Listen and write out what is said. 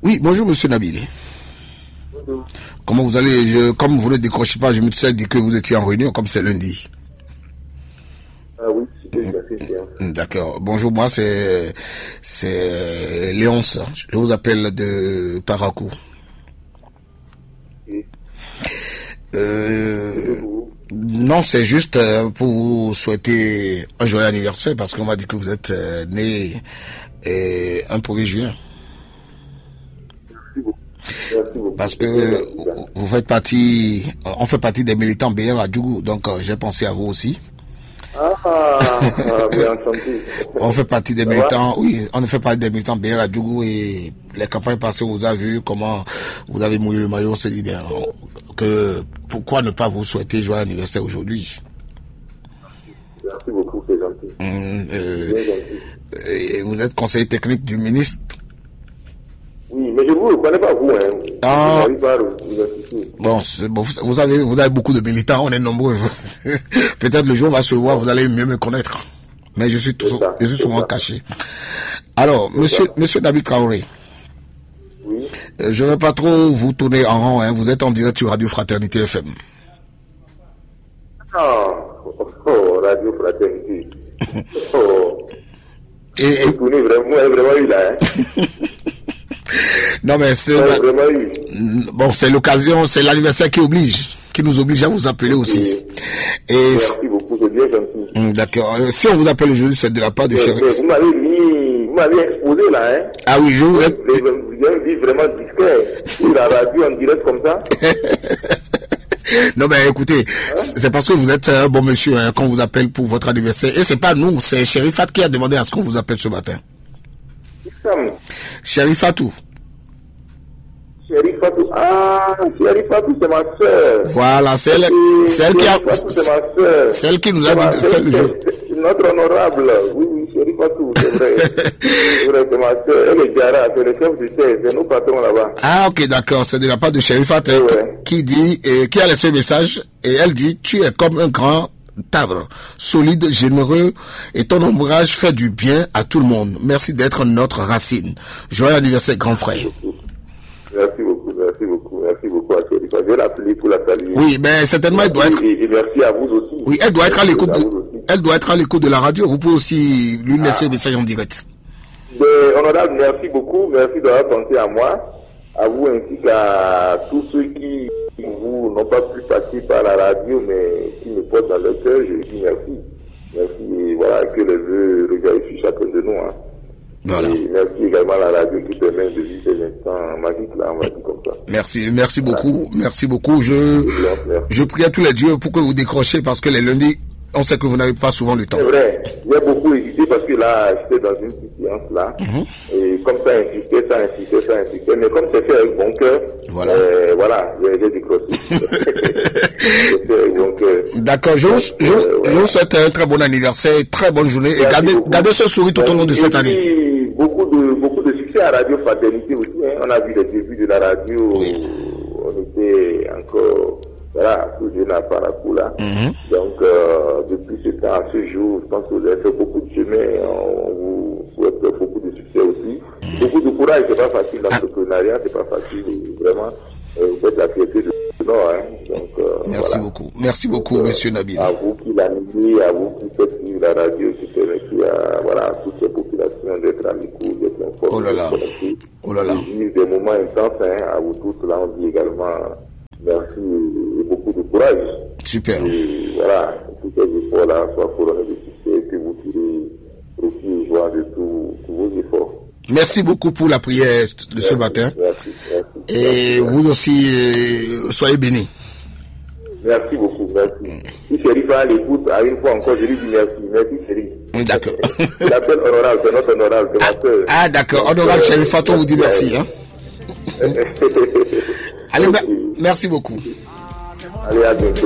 Oui, bonjour Monsieur Nabil. Bonjour. Comment vous allez? Comme vous ne décrochez pas, je me suis dit que vous étiez en réunion, comme c'est lundi. Ah oui, c'était assez bien. D'accord. Bonjour, moi c'est Léonce. Je vous appelle de Parakou. Oui. Non, c'est juste pour vous souhaiter un joyeux anniversaire parce qu'on m'a dit que vous êtes né un 1er juin. Merci beaucoup. Merci beaucoup. Parce que vous faites partie, on fait partie des militants BR à Djougou, donc j'ai pensé à vous aussi. Bien entendu. On fait partie des militants, oui, on fait partie des militants BR à Djougou et les campagnes passées, on vous a vu comment vous avez mouillé le maillot, on s'est dit bien que pourquoi ne pas vous souhaiter joyeux anniversaire aujourd'hui. Merci beaucoup, c'est gentil. Bien gentil. Et vous êtes conseiller technique du ministre. Oui, mais je ne vous reconnais pas vous, hein. Ah. Je n'arrive pas à vous assister. Bon, vous avez beaucoup de militants, on est nombreux. Peut-être le jour on va se voir, vous allez mieux me connaître. Mais je suis souvent caché. Alors, monsieur David Traoré. Oui. Je ne vais pas trop vous tourner en rond, hein. Vous êtes en direct sur Radio Fraternité FM. Radio Fraternité. Et vous tournez vraiment eu là, hein. Non mais c'est bon, c'est l'occasion, c'est l'anniversaire qui nous oblige à vous appeler aussi. Et merci beaucoup, c'est bien gentil. D'accord. Si on vous appelle aujourd'hui, c'est de la part de Chéri. Vous m'avez exposé là, hein. Ah oui, vous avez dit vraiment discret sur la radio en direct comme ça. Non mais écoutez, c'est parce que vous êtes un bon monsieur hein, qu'on vous appelle pour votre anniversaire. Et c'est pas nous, c'est Chérifat qui a demandé à ce qu'on vous appelle ce matin. Chérifatou. Chérifatou. Ah, Chérifatou, c'est ma soeur. Voilà, celle qui nous a dit de faire le jeu. Notre honorable. Oui, Chérifatou, c'est vrai. C'est vrai, c'est ma soeur. Elle est Diara, c'est le chef du chef, c'est nous patrons là-bas. Ah, ok, d'accord. C'est de la part de Chérifat qui dit, qui a laissé un message, et elle dit, tu es comme un grand Tabre, solide, généreux, et ton ombrage fait du bien à tout le monde. Merci d'être notre racine. Joyeux anniversaire, grand frère. Merci beaucoup à Chérifa. Je vais l'appeler pour la saluer. Oui, mais certainement, elle doit être... Et merci à vous aussi. Oui, elle doit être à l'écoute elle doit être à l'écoute de la radio. Vous pouvez aussi lui laisser un message en direct. Honorable, merci beaucoup. Merci d'avoir pensé à moi, à vous ainsi qu'à tous ceux qui vous n'ont pas pu passer par la radio, mais qui me portent dans leur cœur. Je dis merci. Merci, et voilà, que les vœux rejaillissent sur chacun de nous. Hein. Voilà. Et merci également à la radio qui permet de vivre des instants magiques, là, on va dire comme ça. Merci beaucoup, merci beaucoup. Je prie à tous les dieux pour que vous décrochez parce que les lundis, on sait que vous n'avez pas souvent le temps. C'est vrai, j'ai beaucoup hésité parce que là, j'étais dans une petite séance là, et comme ça insistait, mais comme c'est fait avec bon cœur, voilà, j'ai décroché. D'accord, je vous souhaite un très bon anniversaire, très bonne journée, et gardez ce sourire tout au long de cette année. Beaucoup de succès à Radio Fraternité aussi, hein. On a vu les débuts de la radio, on était encore... Voilà, tout jeune à Parakou là. Donc, depuis ce temps à ce jour, je pense que vous avez fait beaucoup de chemin. On vous souhaite beaucoup de succès aussi. Beaucoup de courage, c'est pas facile l'entrepreneuriat, c'est pas facile. Vraiment, vous faites la fierté de Nord. Hein. Donc, merci beaucoup, monsieur Nabil. À vous qui l'animez, à vous qui faites vivre la radio, qui permettez à toutes ces populations d'être à l'écoute, d'être informées. Oh là là. Vivre des moments intenses, hein. À vous tous, là, on dit également. Merci et beaucoup de courage. Super. Et voilà, tous ces efforts-là soient couronnés de succès, que vous tirez profit et joie de tous vos efforts. Merci beaucoup pour la prière de ce matin. Merci. Et vous aussi, soyez bénis. Merci beaucoup, merci. Si Chérifa l'écoute, à une fois encore, je lui dis merci. Merci, Chérif. D'accord. Je l'appelle honorable, c'est notre honorable, c'est ma soeur. Ah, d'accord. Honorable Chérifa, on vous dit merci. Hein. Allez, merci beaucoup. Allez, à bientôt.